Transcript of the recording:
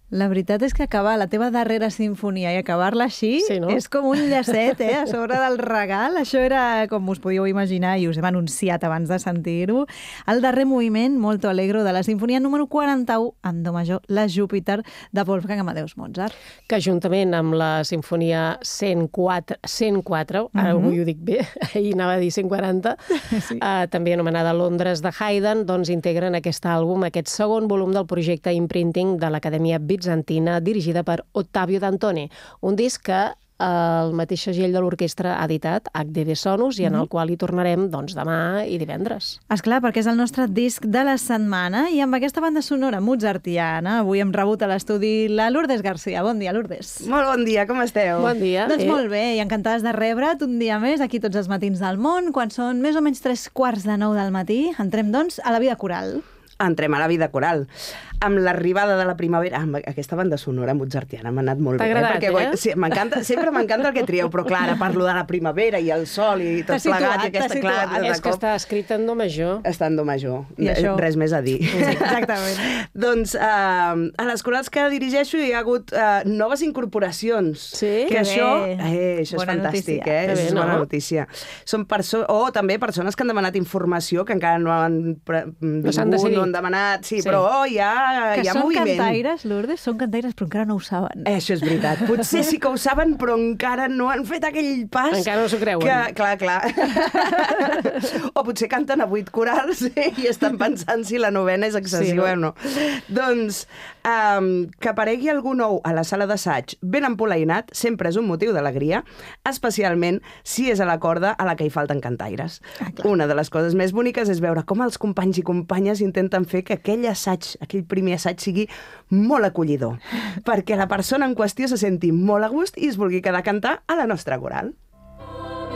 La veritat és que acabar la teva darrera sinfonia i acabar-la així és com un llacet, a sobre del regal. Això era, com us podíeu imaginar, i us hem anunciat abans de sentir-ho, el darrer moviment, Molto Allegro, de la sinfonia número 41, en do major, la Júpiter, de Wolfgang Amadeus Mozart. Que juntament amb la sinfonia 104, ara avui ho dic bé, ahir anava a dir 140, també anomenada Londres de Haydn, doncs integren aquest àlbum, aquest segon volum del projecte Imprinting de l'Acadèmia Bizantina, dirigida per Ottavio Dantoni. Un disc que el mateix segell de l'orquestra ha editat, HDB Sonus, i en el qual hi tornarem demà i divendres. Esclar, perquè és el nostre disc de la setmana, i amb aquesta banda sonora mozartiana avui hem rebut a l'estudi la Lourdes García. Bon dia, Lourdes. Molt bon dia, com esteu? Bon dia. Doncs molt bé, i encantades de rebre't un dia més aquí tots els matins del món, quan són més o menys 3:15 del matí. Entrem, doncs, a la vida coral. Entrem a la vida coral. Amb l'arribada de la primavera, amb aquesta banda sonora mozartiana m'ha anat molt bé. T'ha agradat, Sí, sempre m'encanta el que trieu, però clar, ara parlo de la primavera i el sol i tot plegat. És que està escrit en do major. Està en do major. I això... Res més a dir. Exactament. Doncs a les corals que dirigeixo hi ha hagut noves incorporacions. Sí? Que això és fantàstic, és bona notícia. Són també persones que han demanat informació, que encara no han no han demanat, però hi ha moviment. Que són cantaires, Lourdes, són cantaires, però encara no ho saben. Això és veritat. Potser sí que ho saben, però encara no han fet aquell pas. Encara no s'ho creuen. Clar. O potser canten a 8 corals i estan pensant si la novena és excessiva o no. Doncs que aparegui algú nou a la sala d'assaig ben empolainat sempre és un motiu d'alegria, especialment si és a la corda a la que hi falten cantaires. Una de les coses més boniques és veure com els companys i companyes intenten fer que aquell primer assaig sigui molt acollidor, perquè la persona en qüestió se senti molt a gust i es vulgui quedar a cantar a la nostra coral.